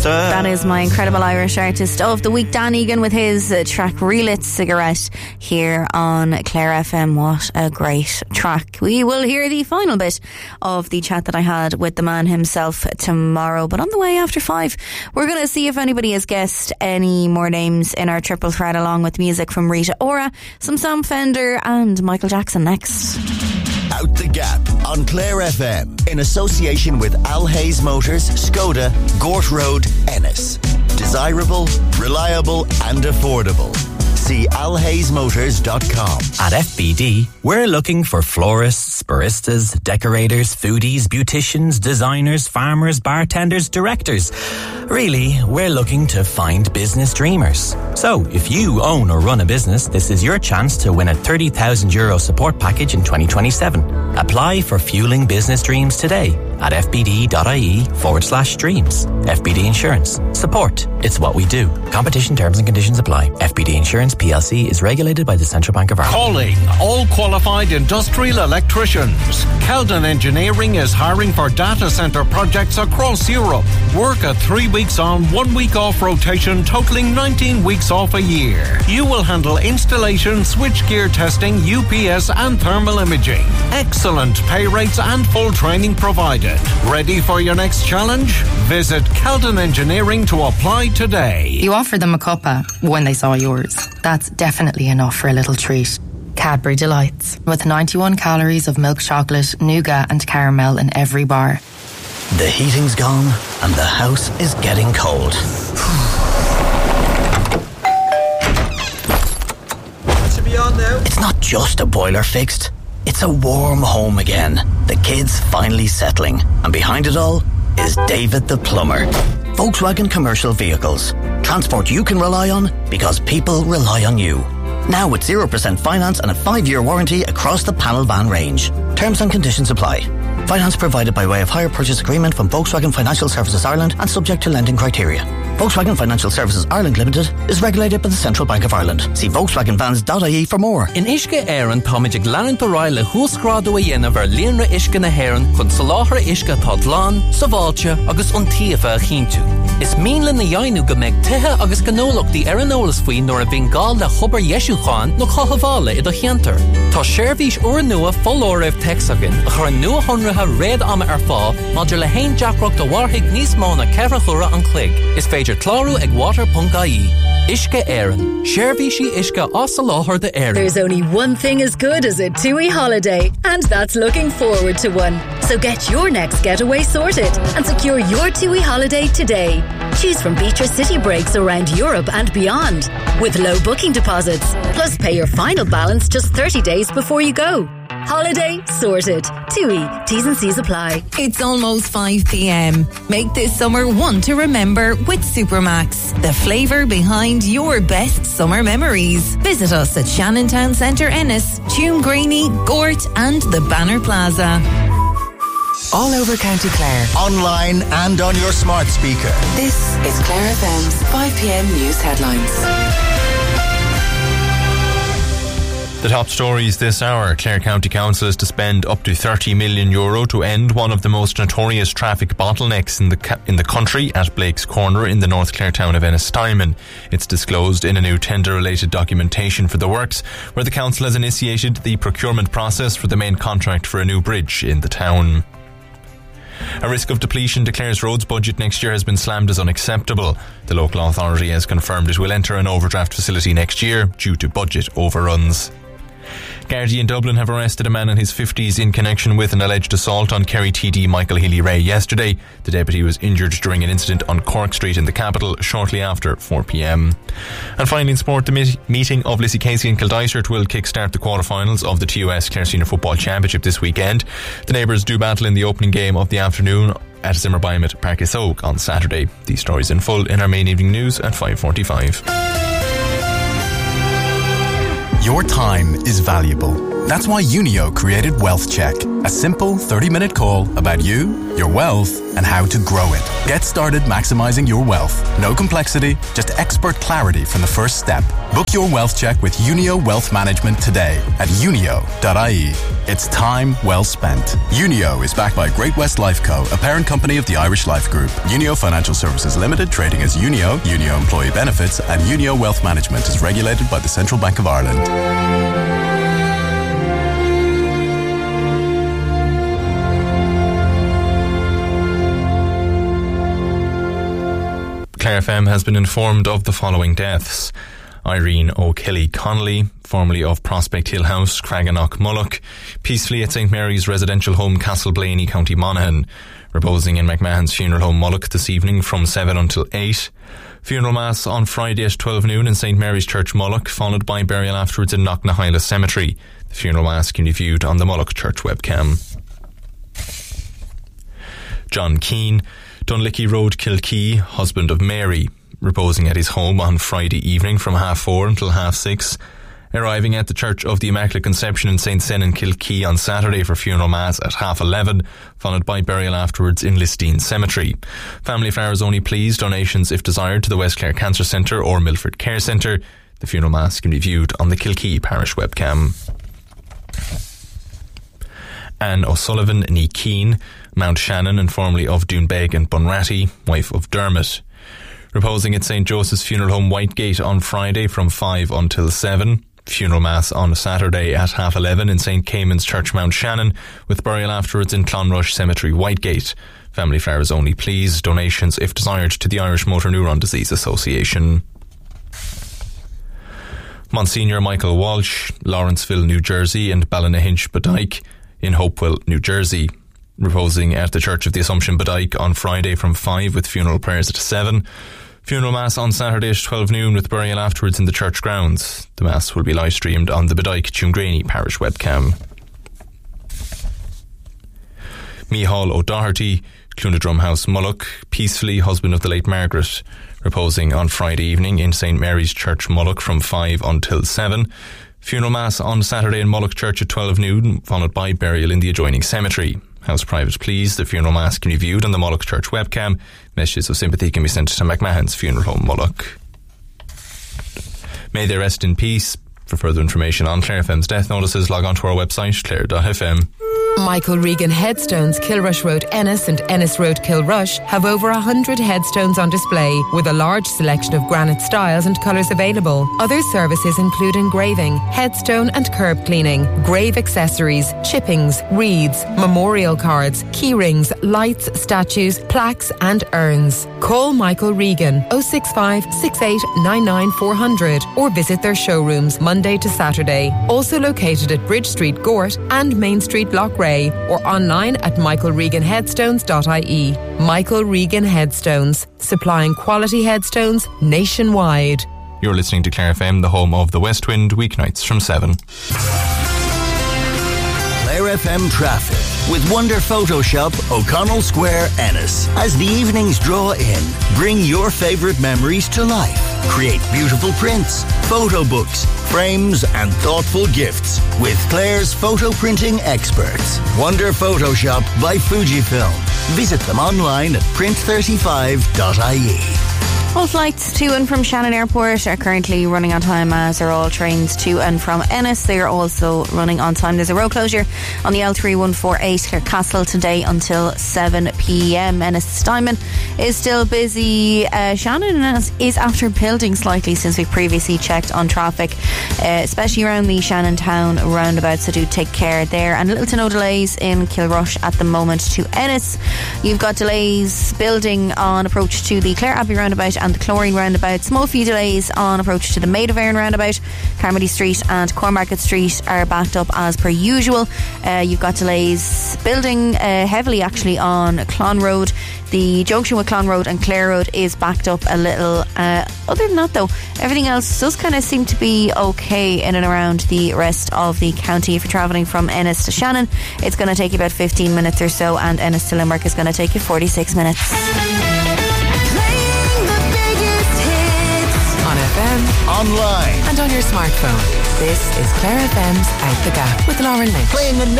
That is my incredible Irish artist of the week, Dan Egan, with his track Relit Cigarette here on Clare FM. What a great track. We will hear the final bit of the chat that I had with the man himself tomorrow. But on the way after 5, we're going to see if anybody has guessed any more names in our triple threat, along with music from Rita Ora, some Sam Fender and Michael Jackson next. Out the Gap on Clare FM in association with Al Hayes Motors, Skoda, Gort Road, Ennis. Desirable, reliable and affordable. See alhaysmotors.com. At FBD, we're looking for florists, baristas, decorators, foodies, beauticians, designers, farmers, bartenders, directors. Really, we're looking to find business dreamers. So, if you own or run a business, this is your chance to win a €30,000 support package in 2027. Apply for Fueling Business Dreams today at fbd.ie/dreams. FBD Insurance. Support. It's what we do. Competition terms and conditions apply. FBD Insurance PLC is regulated by the Central Bank of Ireland. Calling all qualified industrial electricians. Keldon Engineering is hiring for data centre projects across Europe. Work at 3 weeks on, 1 week off rotation, totaling 19 weeks off a year. You will handle installation, switchgear testing, UPS and thermal imaging. Excellent pay rates and full training provided. Ready for your next challenge? Visit Keldon Engineering to apply today. You offered them a cuppa when they saw yours. That's definitely enough for a little treat. Cadbury Delights, with 91 calories of milk chocolate, nougat and caramel in every bar. The heating's gone and the house is getting cold. That should be on now. It's not just a boiler fixed. It's a warm home again. The kids finally settling. And behind it all is David the Plumber. Volkswagen Commercial Vehicles. Transport you can rely on because people rely on you. Now with 0% finance and a 5-year warranty across the panel van range. Terms and conditions apply. Finance provided by way of hire purchase agreement from Volkswagen Financial Services Ireland and subject to lending criteria. Volkswagen Financial Services Ireland Limited is regulated by the Central Bank of Ireland. See volkswagenvans.ie for more. In Ishka Éireann táidig leann do ráile húsgrádú a dhéanamh ar líonra Ishka na Héireann chun saláthar Ishka tá dlán, saváilte agus iontaofa a chinntiú. Is míle na dhéanú go méid tithe agus gnólachtaí ar an eolas faoin nuair a bhíonn gál le chubar Yesúcháin nó chahabhála i do cheantar. Tá seirbhís uair nua follóibh texagan a chur an nua honratha réad ama ar fá maidir le hain deacracht do warthaigh níos mó na ceithre chura an clig. Is féidir clárú ag water.ie. Ishka Éireann. Seirbhísí Ishka as a láthar de Éireann. There's only one thing as good as a TUI holiday, and that's looking forward to one. So get your next getaway sorted and secure your TUI holiday today. Choose from beach or city breaks around Europe and beyond, with low booking deposits. Plus pay your final balance just 30 days before you go. Holiday sorted. TUI. T's and C's apply. It's almost 5 p.m. Make this summer one to remember with Supermax, the flavour behind your best summer memories. Visit us at Shannon Town Centre, Ennis, Tuam Greeny, Gort and the Banner Plaza. All over County Clare. Online and on your smart speaker. This is Clare FM's 5 p.m. news headlines. The top stories this hour. Clare County Council is to spend up to €30 million to end one of the most notorious traffic bottlenecks in the country at Blake's Corner in the North Clare town of Ennistimon. It's disclosed in a new tender-related documentation for the works, where the council has initiated the procurement process for the main contract for a new bridge in the town. A risk of depletion to Clare's roads budget next year has been slammed as unacceptable. The local authority has confirmed it will enter an overdraft facility next year due to budget overruns. Gardaí in Dublin have arrested a man in his 50s in connection with an alleged assault on Kerry TD Michael Healy-Rae yesterday. The deputy was injured during an incident on Cork Street in the capital shortly after 4 p.m. And finally in sport, the meeting of Lissycasey and Kildysart will kick-start the quarter-finals of the TUS Clare Senior Football Championship this weekend. The neighbours do battle in the opening game of the afternoon at Zimmerbeim at Park Isogue on Saturday. These stories in full in our main evening news at 5:45. Your time is valuable. That's why Unio created Wealth Check, a simple 30-minute call about you, your wealth, and how to grow it. Get started maximizing your wealth. No complexity, just expert clarity from the first step. Book your Wealth Check with Unio Wealth Management today at unio.ie. It's time well spent. Unio is backed by Great-West Lifeco, a parent company of the Irish Life Group. Unio Financial Services Limited, trading as Unio, Unio Employee Benefits, and Unio Wealth Management is regulated by the Central Bank of Ireland. Clare FM has been informed of the following deaths. Irene O'Kelly Connolly, formerly of Prospect Hill House, Craganock, Mullock, peacefully at St Mary's residential home, Castleblaney, County Monaghan, reposing in McMahon's funeral home, Mullock, this evening from 7 until 8. Funeral mass on Friday at 12 noon in St Mary's Church, Mullock, followed by burial afterwards in Knocknahyla Cemetery. The funeral mass can be viewed on the Mullock Church webcam. John Keane, Dunlicky Road, Kilkee, husband of Mary, reposing at his home on Friday evening from 4:30 until 6:30, arriving at the Church of the Immaculate Conception in St Senan, Kilkee on Saturday for funeral mass at 11:30, followed by burial afterwards in Listine Cemetery. Family flowers only please, donations if desired to the West Clare Cancer Centre or Milford Care Centre. The funeral mass can be viewed on the Kilkee Parish webcam. Anne O'Sullivan, née Keane, Mount Shannon and formerly of Doonbeg and Bunratty, wife of Dermot. Reposing at St Joseph's Funeral Home, Whitegate on Friday from 5 until 7. Funeral mass on Saturday at 11:30 in St Cayman's Church, Mount Shannon, with burial afterwards in Clonrush Cemetery, Whitegate. Family flowers only please, donations if desired to the Irish Motor Neuron Disease Association. Monsignor Michael Walsh, Lawrenceville, New Jersey, and Ballynahinch, Bodyke in Hopewell, New Jersey, reposing at the Church of the Assumption, Bodyke on Friday from 5 with funeral prayers at 7. Funeral mass on Saturday at 12 noon with burial afterwards in the church grounds. The mass will be live streamed on the Bodyke Tuamgraney Parish webcam. Micheál O'Doherty, Clonadrum House, Mullock, peacefully, husband of the late Margaret, reposing on Friday evening in St Mary's Church, Mullock from 5 until 7. Funeral mass on Saturday in Mullock Church at 12 noon, followed by burial in the adjoining cemetery. House private please. The funeral mass can be viewed on the Mullock Church webcam. Messages of sympathy can be sent to McMahon's Funeral Home, Mullock. May they rest in peace. For further information on Clare FM's death notices, log on to our website, clare.fm. Michael Regan Headstones, Kilrush Road, Ennis and Ennis Road, Kilrush have over 100 headstones on display with a large selection of granite styles and colours available. Other services include engraving, headstone and curb cleaning, grave accessories, chippings, wreaths, memorial cards, key rings, lights, statues, plaques and urns. Call Michael Regan 065 68 99 400 or visit their showrooms Monday to Saturday. Also located at Bridge Street, Gort and Main Street, Loughrea, or online at michaelreganheadstones.ie. Michael Regan Headstones, supplying quality headstones nationwide. You're listening to Clare FM, the home of the West Wind, weeknights from 7. Clare FM traffic with Wonder Photoshop, O'Connell Square, Ennis. As the evenings draw in, bring your favourite memories to life. Create beautiful prints, photo books, frames and thoughtful gifts with Clare's photo printing experts. Wonder Photoshop by Fujifilm. Visit them online at print35.ie. All flights to and from Shannon Airport are currently running on time, as are all trains to and from Ennis. They are also running on time. There's a road closure on the L3148 Clarecastle today until 7 p.m. Ennis Steinman is still busy. Shannon is after building slightly since we previously checked on traffic, especially around the Shannon Town roundabout, so do take care there. And little to no delays in Kilrush at the moment to Ennis. You've got delays building on approach to the Clare Abbey roundabout and the Chlorine roundabout. Small few delays on approach to the Maid of Erin roundabout. Carmody Street and Cornmarket Street are backed up as per usual. You've got delays building heavily actually on Clon Road. The junction with Clon Road and Clare Road is backed up a little. Other than that though, everything else does kind of seem to be okay in and around the rest of the county. If you're travelling from Ennis to Shannon, it's going to take you about 15 minutes or so, and Ennis to Limerick is going to take you 46 minutes. On FM, online, and on your smartphone. This is Claire FM's Out the Gap with Lauren Lynch. Playing the